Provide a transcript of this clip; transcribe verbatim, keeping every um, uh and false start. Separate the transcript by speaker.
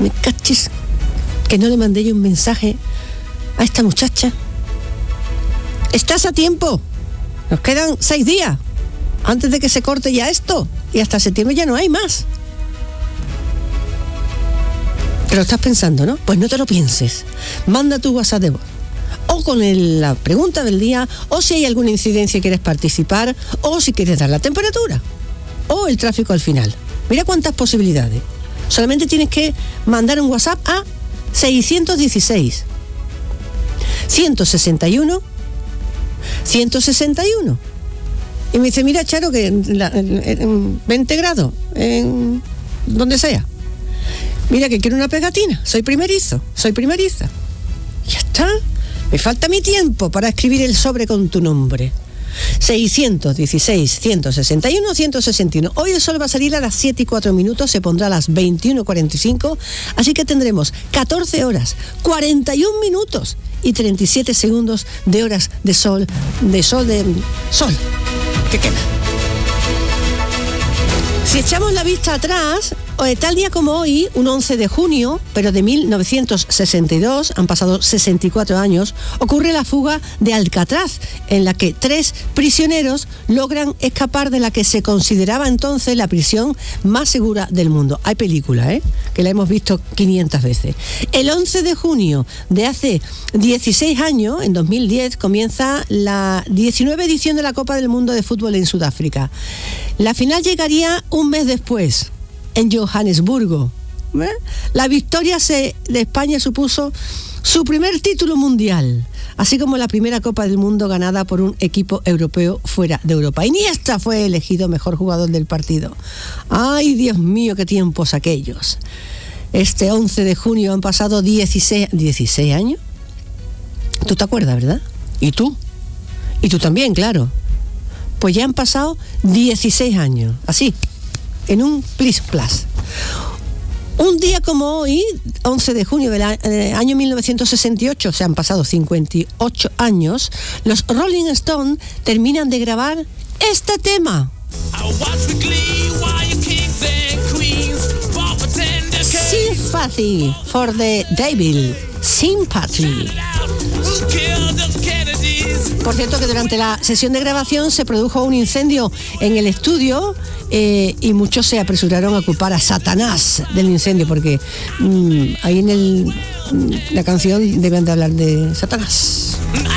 Speaker 1: Me cachis que no le mandé yo un mensaje a esta muchacha. Estás a tiempo. Nos quedan seis días antes de que se corte ya esto. Y hasta septiembre ya no hay más. Te lo estás pensando, ¿no? Pues no te lo pienses. Manda tu WhatsApp de voz. O con el, la pregunta del día, o si hay alguna incidencia y quieres participar, o si quieres dar la temperatura, o el tráfico al final. Mira cuántas posibilidades. Solamente tienes que mandar un WhatsApp a seiscientos dieciséis, ciento sesenta y uno, ciento sesenta y uno. Y me dice, mira, Charo, que en, la, en, en veinte grados, en donde sea. Mira que quiero una pegatina, soy primerizo, soy primeriza. Ya está, me falta mi tiempo para escribir el sobre con tu nombre. seiscientos dieciséis, ciento sesenta y uno, ciento sesenta y uno. Hoy el sol va a salir a las siete y cuatro minutos, se pondrá a las veintiuno cuarenta y cinco, así que tendremos catorce horas, cuarenta y un minutos y treinta y siete segundos de horas de sol, de sol, de sol. ¿Qué queda? Si echamos la vista atrás, tal día como hoy, un once de junio, pero de mil novecientos sesenta y dos, han pasado sesenta y cuatro años, ocurre la fuga de Alcatraz, en la que tres prisioneros logran escapar de la que se consideraba entonces la prisión más segura del mundo. Hay película, ¿eh?, que la hemos visto quinientas veces. El once de junio de hace dieciséis años, en dos mil diez, comienza la diecinueva edición de la Copa del Mundo de Fútbol en Sudáfrica. La final llegaría un mes después, en Johannesburgo. ¿Eh? La victoria se, de España supuso su primer título mundial, así como la primera Copa del Mundo ganada por un equipo europeo fuera de Europa. Iniesta fue elegido mejor jugador del partido. ¡Ay, Dios mío, qué tiempos aquellos! Este once de junio han pasado dieciséis, dieciséis años. ¿Tú te acuerdas, verdad? ¿Y tú? ¿Y tú también, claro? Pues ya han pasado dieciséis años, así, en un plis plas. Un día como hoy, once de junio del año mil novecientos sesenta y ocho, se han pasado cincuenta y ocho años, los Rolling Stones terminan de grabar este tema. Sympathy for the Devil. Sympathy. Por cierto, que durante la sesión de grabación se produjo un incendio en el estudio eh, y muchos se apresuraron a culpar a Satanás del incendio, porque mmm, ahí en el, la canción deben de hablar de Satanás.